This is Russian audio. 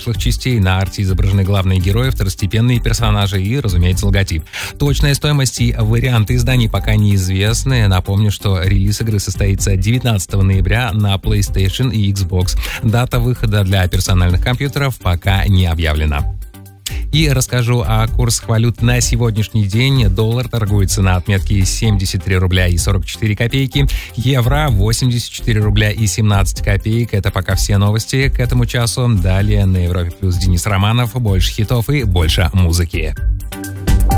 прошлых частей. На арте изображены главные герои, второстепенные персонажи и, разумеется, логотип. Точная стоимость и варианты изданий пока неизвестны. Напомню, что релиз игры состоится 19 ноября на PlayStation и Xbox. Дата выхода для персональных компьютеров пока не объявлена. И расскажу о курсах валют на сегодняшний день. Доллар торгуется на отметке 73 рубля и 44 копейки. Евро 84 рубля и 17 копеек. Это пока все новости к этому часу. Далее на Европе Плюс Денис Романов. Больше хитов и больше музыки.